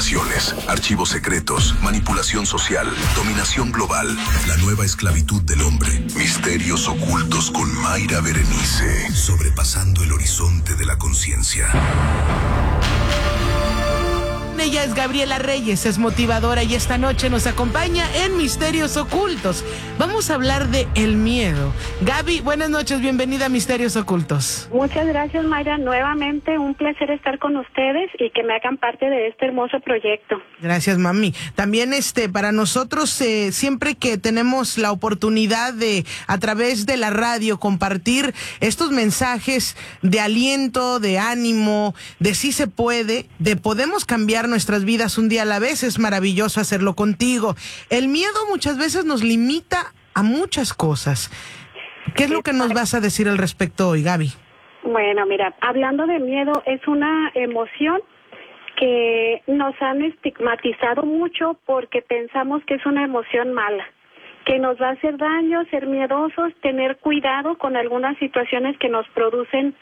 conspiraciones, archivos secretos, manipulación social, dominación global, la nueva esclavitud del hombre, misterios ocultos con Mayra Berenice, sobrepasando el horizonte de la conciencia. Ella es Gabriela Reyes, es motivadora y esta noche nos acompaña en Misterios Ocultos. Vamos a hablar de el miedo. Gaby, buenas noches, bienvenida a Misterios Ocultos. Muchas gracias, Mayra. Nuevamente un placer estar con ustedes y que me hagan parte de este hermoso proyecto. Gracias, mami. También para nosotros, siempre que tenemos la oportunidad de, a través de la radio, compartir estos mensajes de aliento, de ánimo, de sí se puede, de podemos cambiar nuestras vidas un día a la vez, es maravilloso hacerlo contigo. El miedo muchas veces nos limita a muchas cosas. ¿Qué es lo que nos vas a decir al respecto hoy, Gaby? Bueno, mira, hablando de miedo, es una emoción que nos han estigmatizado mucho porque pensamos que es una emoción mala, que nos va a hacer daño, ser miedosos, tener cuidado con algunas situaciones que nos producen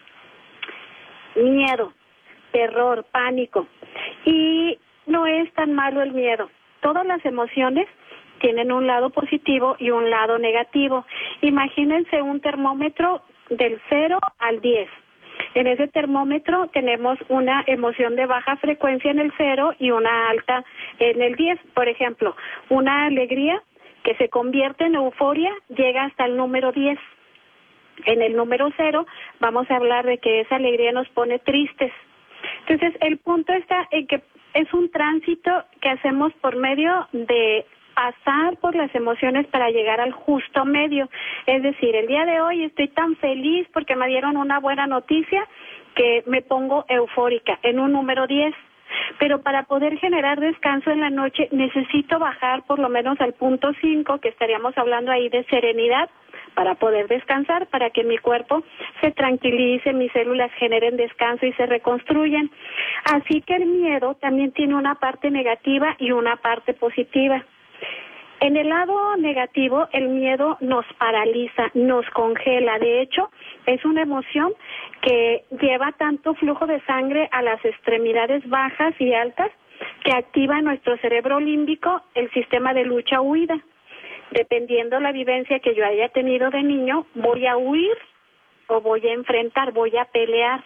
miedo, terror, pánico. Y no es tan malo el miedo. Todas las emociones tienen un lado positivo y un lado negativo. Imagínense un termómetro del 0 al 10. En ese termómetro tenemos una emoción de baja frecuencia en el 0 y una alta en el 10. Por ejemplo, una alegría que se convierte en euforia llega hasta el número 10. En el número 0 vamos a hablar de que esa alegría nos pone tristes. Entonces, el punto está en que es un tránsito que hacemos por medio de pasar por las emociones para llegar al justo medio. Es decir, el día de hoy estoy tan feliz porque me dieron una buena noticia que me pongo eufórica en un número 10. Pero para poder generar descanso en la noche necesito bajar por lo menos al punto 5, que estaríamos hablando ahí de serenidad, para poder descansar, para que mi cuerpo se tranquilice, mis células generen descanso y se reconstruyan. Así que el miedo también tiene una parte negativa y una parte positiva. En el lado negativo, el miedo nos paraliza, nos congela. De hecho, es una emoción que lleva tanto flujo de sangre a las extremidades bajas y altas que activa en nuestro cerebro límbico el sistema de lucha-huida. Dependiendo la vivencia que yo haya tenido de niño, voy a huir o voy a enfrentar, voy a pelear.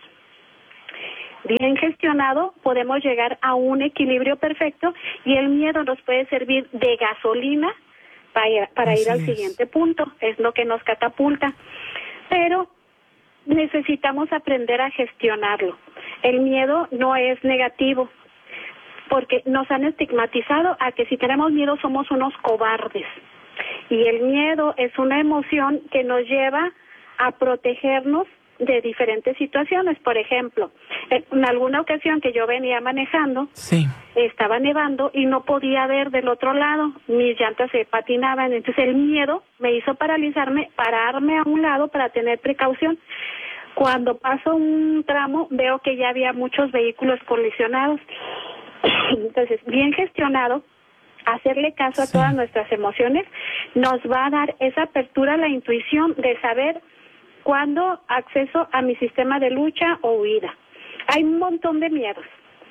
Bien gestionado, podemos llegar a un equilibrio perfecto y el miedo nos puede servir de gasolina para ir al siguiente punto, es lo que nos catapulta. Pero necesitamos aprender a gestionarlo. El miedo no es negativo, porque nos han estigmatizado a que si tenemos miedo somos unos cobardes. Y el miedo es una emoción que nos lleva a protegernos de diferentes situaciones. Por ejemplo, en alguna ocasión que yo venía manejando, estaba nevando y no podía ver del otro lado, mis llantas se patinaban, entonces el miedo me hizo pararme a un lado para tener precaución. Cuando paso un tramo veo que ya había muchos vehículos colisionados. Entonces, bien gestionado, hacerle caso a todas nuestras emociones nos va a dar esa apertura a la intuición de saber cuándo acceso a mi sistema de lucha o huida. Hay un montón de miedos.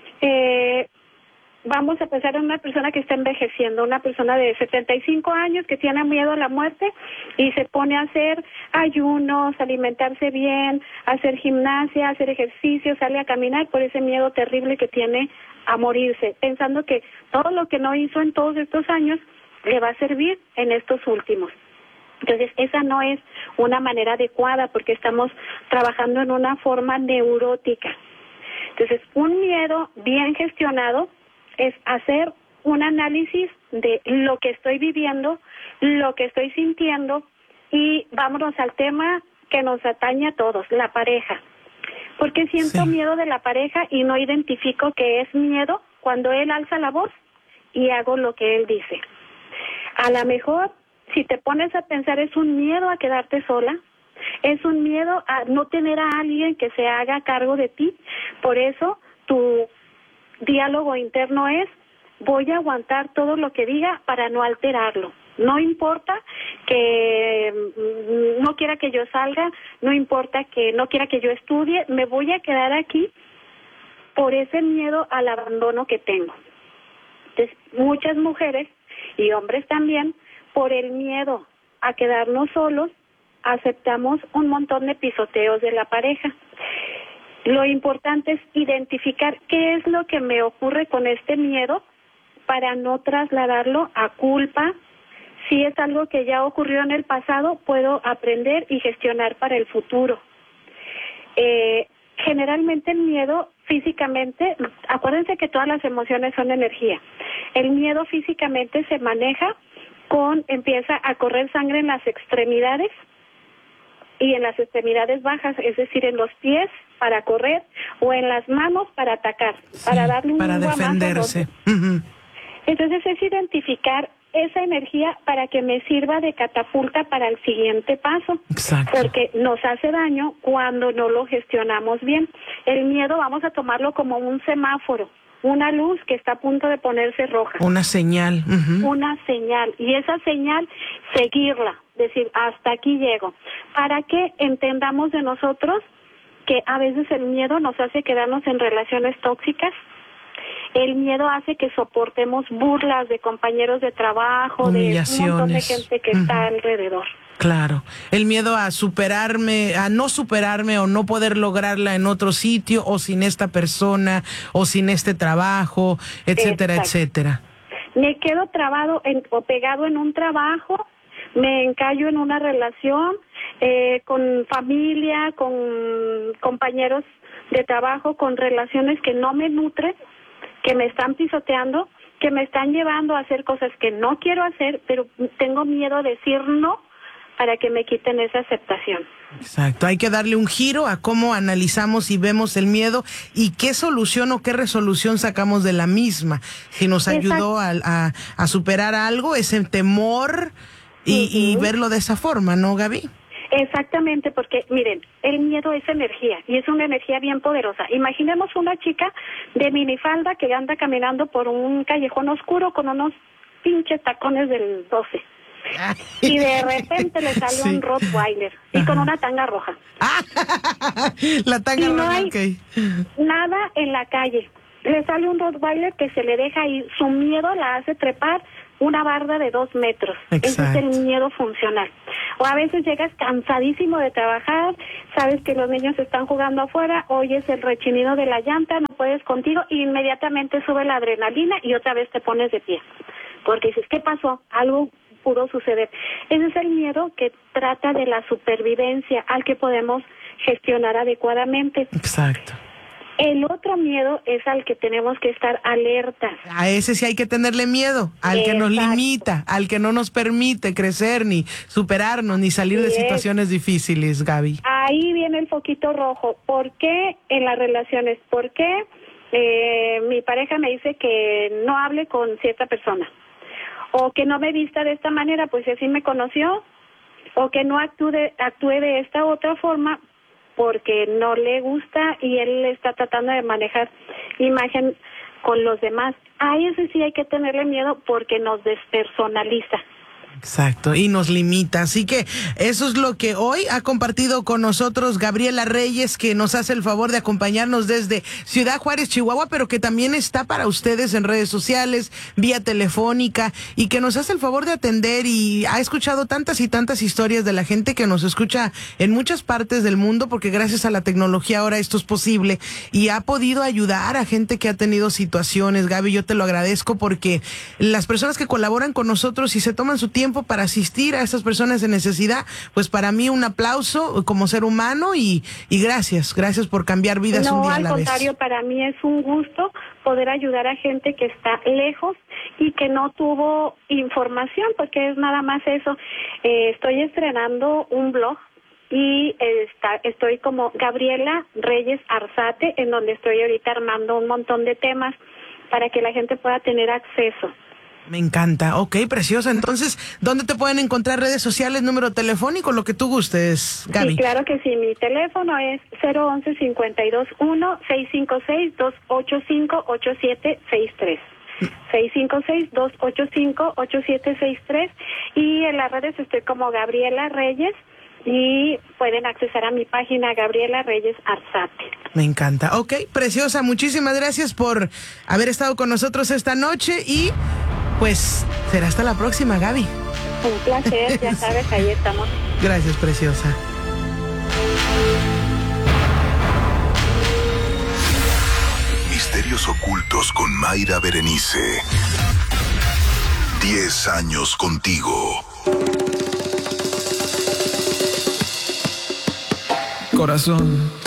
Vamos a pensar en una persona que está envejeciendo, una persona de 75 años que tiene miedo a la muerte y se pone a hacer ayunos, alimentarse bien, hacer gimnasia, hacer ejercicio, sale a caminar por ese miedo terrible que tiene a morirse, pensando que todo lo que no hizo en todos estos años le va a servir en estos últimos. Entonces, esa no es una manera adecuada porque estamos trabajando en una forma neurótica. Entonces, un miedo bien gestionado es hacer un análisis de lo que estoy viviendo, lo que estoy sintiendo y vámonos al tema que nos atañe a todos, la pareja. Porque siento miedo de la pareja y no identifico que es miedo cuando él alza la voz y hago lo que él dice. A lo mejor, si te pones a pensar, es un miedo a quedarte sola, es un miedo a no tener a alguien que se haga cargo de ti. Por eso, tu diálogo interno es, voy a aguantar todo lo que diga para no alterarlo. No importa que no quiera que yo salga, no importa que no quiera que yo estudie, me voy a quedar aquí por ese miedo al abandono que tengo. Entonces, muchas mujeres y hombres también, por el miedo a quedarnos solos, aceptamos un montón de pisoteos de la pareja. Lo importante es identificar qué es lo que me ocurre con este miedo para no trasladarlo a culpa. Si es algo que ya ocurrió en el pasado, puedo aprender y gestionar para el futuro. Generalmente el miedo físicamente, acuérdense que todas las emociones son energía. El miedo físicamente se maneja empieza a correr sangre en las extremidades y en las extremidades bajas, es decir, en los pies para correr o en las manos para atacar, sí, para darle un para defenderse. Entonces es identificar esa energía para que me sirva de catapulta para el siguiente paso. Exacto. Porque nos hace daño cuando no lo gestionamos bien. El miedo vamos a tomarlo como un semáforo, una luz que está a punto de ponerse roja. Una señal. Una señal. Y esa señal, seguirla, decir, hasta aquí llego. Para que entendamos de nosotros que a veces el miedo nos hace quedarnos en relaciones tóxicas. El miedo hace que soportemos burlas de compañeros de trabajo, de un montón de gente que está alrededor. Claro, el miedo a superarme, a no superarme o no poder lograrla en otro sitio o sin esta persona o sin este trabajo, etcétera, etcétera. Me quedo trabado o pegado en un trabajo, me encallo en una relación con familia, con compañeros de trabajo, con relaciones que no me nutren, que me están pisoteando, que me están llevando a hacer cosas que no quiero hacer, pero tengo miedo a decir no para que me quiten esa aceptación. Exacto, hay que darle un giro a cómo analizamos y vemos el miedo y qué solución o qué resolución sacamos de la misma. Si nos ayudó a superar algo, ese temor y verlo de esa forma, ¿no, Gaby? Exactamente, porque miren, el miedo es energía y es una energía bien poderosa. Imaginemos una chica de minifalda que anda caminando por un callejón oscuro con unos pinches tacones del 12 y de repente le sale un Rottweiler y con una tanga roja. La tanga roja, no hay okay. Nada en la calle. Le sale un Rottweiler que se le deja ir. Su miedo la hace trepar una barda de 2 metros. Ese es el miedo funcional. O a veces llegas cansadísimo de trabajar, sabes que los niños están jugando afuera, oyes el rechinido de la llanta, no puedes contigo, y inmediatamente sube la adrenalina y otra vez te pones de pie. Porque dices, ¿qué pasó? Algo pudo suceder. Ese es el miedo que trata de la supervivencia, al que podemos gestionar adecuadamente. Exacto. El otro miedo es al que tenemos que estar alertas. A ese sí hay que tenerle miedo, al que nos limita, al que no nos permite crecer, ni superarnos, ni salir de situaciones difíciles, Gaby. Ahí viene el foquito rojo. ¿Por qué en las relaciones? ¿Por qué mi pareja me dice que no hable con cierta persona? O que no me vista de esta manera, pues así me conoció. O que no actúe de esta otra forma, porque no le gusta y él está tratando de manejar imagen con los demás. A ese sí hay que tenerle miedo porque nos despersonaliza. Exacto, y nos limita. Así que eso es lo que hoy ha compartido con nosotros Gabriela Reyes, que nos hace el favor de acompañarnos desde Ciudad Juárez, Chihuahua, pero que también está para ustedes en redes sociales, vía telefónica, y que nos hace el favor de atender y ha escuchado tantas y tantas historias de la gente que nos escucha en muchas partes del mundo, porque gracias a la tecnología ahora esto es posible, y ha podido ayudar a gente que ha tenido situaciones. Gaby, yo te lo agradezco porque las personas que colaboran con nosotros y se toman su tiempo para asistir a estas personas en necesidad, pues para mí un aplauso como ser humano y gracias por cambiar vidas un día a la vez. No, al contrario, para mí es un gusto poder ayudar a gente que está lejos y que no tuvo información, porque es nada más eso. Estoy estrenando un blog y estoy como Gabriela Reyes Arzate, en donde estoy ahorita armando un montón de temas para que la gente pueda tener acceso. Me encanta. Ok, preciosa. Entonces, ¿dónde te pueden encontrar? Redes sociales, número telefónico, lo que tú gustes, Gaby. Sí, claro que sí. Mi teléfono es 011-521-656-285-8763. 656-285-8763. Y en las redes estoy como Gabriela Reyes. y pueden accesar a mi página Gabriela Reyes Arzate. Me encanta. Ok, preciosa, muchísimas gracias por haber estado con nosotros esta noche y pues será hasta la próxima, Gaby. Un placer, ya sabes, ahí estamos. Gracias, preciosa. Misterios ocultos con Mayra Berenice. 10 años contigo. Corazón,